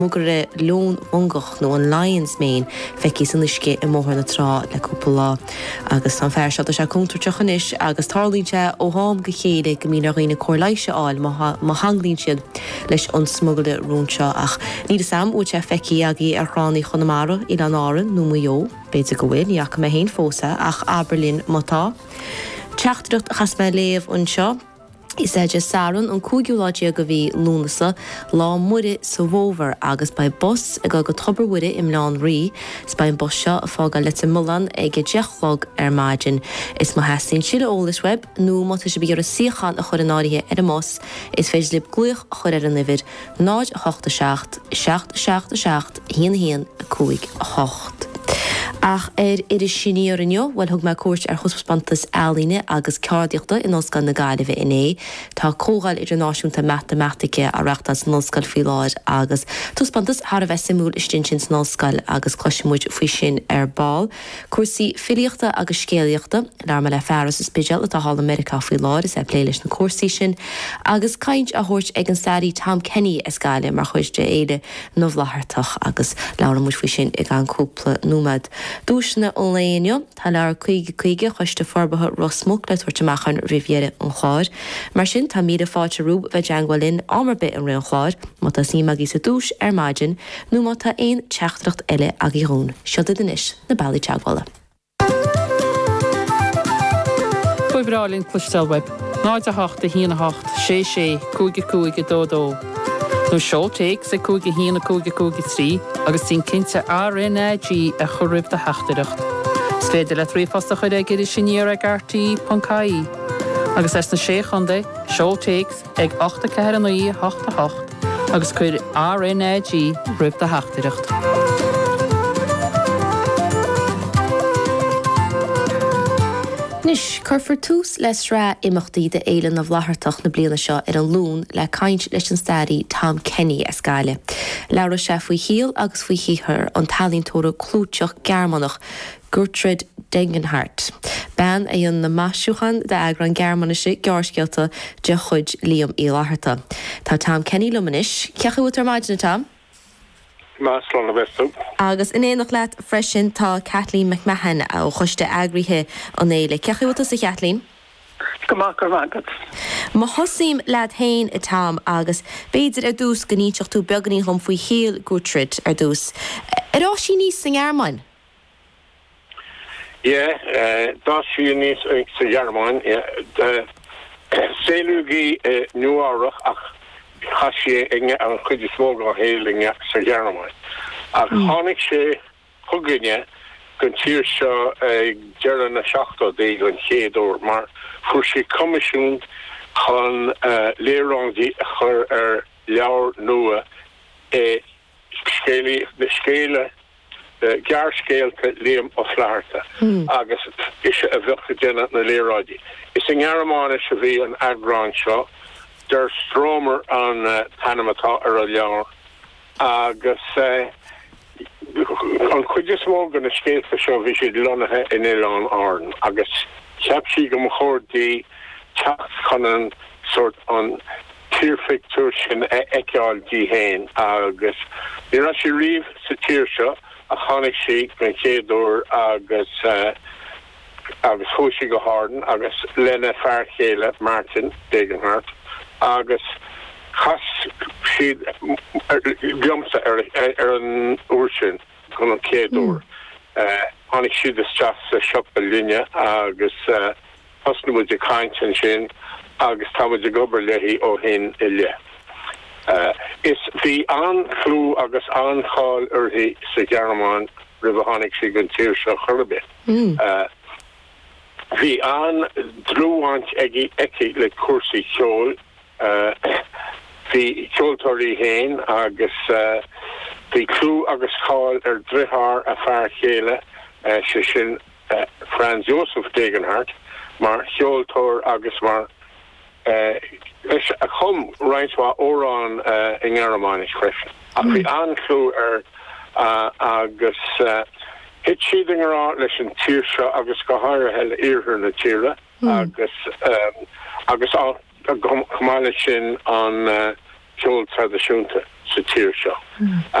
Mugur lón ungach nó an Lions main feici san isce I móthar na trá le cúpla lá agus tá fear se se cúntarteach inis agus tarlínte ó hám go chéide go mína riine cóirlaise áil má hanglín siad leis an smugilde rúnseo ach ní sam ú te feici agé ar chránaí chunamara I an áran nó mó beidir go bhfuil níach me héin fósa ach Aberlin mátá. Teachtacht chas me léamh an seo Is Saran an cúgiúláide go bhí lúnasa lá muide sa bhóver agus ba bus a go tobarhuiide im lán rí spain bus seo a fága le mullan ag go deachlog ar maidin. Is má hesin siad ólas web nó má se bí ar a siochan a chur an áirithe ar a mos is féidir lib gluich chur ar an nifir náid a 8 hían a cúig a 8. Ach idir sinní ar inneo, bhfuil thug me cuairt ar chuspantas ealaíne agus ceardaíochta in oscail na Gaillimhe inné, tá cógáil idirnáisiúnta mathemataice a reachtas an oscail faoi láir agus tuspantas thar a bheith simúil istin sin san oscail agus cloisimuid faoi sin ar ball. Cuasaí filíochta agus scéalaíochta, lear me le fearras is spéisial atá Hall America faoi láir is lé leis na cuasaí sin, agus caint a thuirt ag an starí Tom Kenny is Gaile mar chuiste éide nómhlathirtach agus lear muid faoi sin ag an cúpla númad. Dúisina ó léonio, tá lear chuige chuiste forbathe Rosmuk le tuairteachchan riviere an chláir. Mar sin tá míad fáte rúb bheith deanghfuilinn ámar bit an rion chláir, má tá sí magí sa dúis ar maidin, nó má tá aon teachtracht eile a gíún. Siada denis na bailí teaghála. Fuibrálinn clustelweb, 9 híana 8, 6 cúige dódó. No seo teag sa cúige híana cúige trí agus tín cinnte RNAG a choribh de heachtareacht. Sféidir le trífasta chuid ag idir sinníar ag RT.caí. Agus es na sé chunda, seo teags ag 8 agus chuir RNAG ribh de heachtareacht. Nis, chur tús leis rá imachtaí de éilean a bhlathirtach na bliana seo ar an lún le caint leis an starí Tom Kenny a Scaile. Laura sé faoi híal agus faoi híthir an talíntóra clúteach Gearmanach Gertrude Degenhardt. Ben é an na maisiúchan de agra an Gearmanise gearscealta de chuid líam í látharta. Tá Tom Kenny lumanis, ceacha bhútar maidin na Tom? Máslán a bheitú. Agus in éanach leat freisin tá Kathleen McMahon ó chuiste agríthe an éile. Ceacha bhúta sa Kathleen? Gomágad. Má thosaím leat hain a Tom agus béidir ar dús go níteach tú beganí chum faoi chéal Gertrude ar dús. Ará sí níos san Gearmáin? Dá sí níos sa Gearmáin. Séilúgaí nuárach ach chaisi inge an chuidir smóga hélinge sa Gearmáin. Ach tháinig sé thuganne gon tír seo dearan na 7 an chéadú mar fuair sé comisiún chun léireángí a chur ar leabhar nua scéile gearscéalta líam ó phláirta agus is a bheocha déine na léireáidí. Is in Gearmáin se bhí an agrán seo der stromer an Panamatá ar a leabhar agus an chuidir smógan na scéalta seo bhí siad lonathe in Ileán áran agus ceap sí go mo chóirdí teach chun an sort an tíorfictúir sin eiceáildí héin agus ní raibh sí riamh sa tír seo a tháinig sí gan chéadúr agus fóisí go hádan agus lena fearchéile Martin Degenhardt agus chas siad biomsa ar an úrsin chun an céadúr. Tháinig siad isteach sa siopa linne agus osnúid de caintin sin agus támuid de gobar lehí ó hin I le. Is bhí an clú agus an cháil orthaí sa Gearmáin ribh tháinig sí gon tíir seo churbe. Bhí an drúhaint eici le cuasaí ceol hí ceoltóirí héin agus hí clú agus cháil ar drithar a fearchéile se sin Franz Joseph Degenhardt mar cheoltóir agus mar is a chum reinsá órán in Gearmáin is freisin. A bhí an clú ar agus hit siad rá leis an tír seo agus go háir heile iarthar na tíre agus gomáile sin an ceol tradiisiúnta sa tíir seo.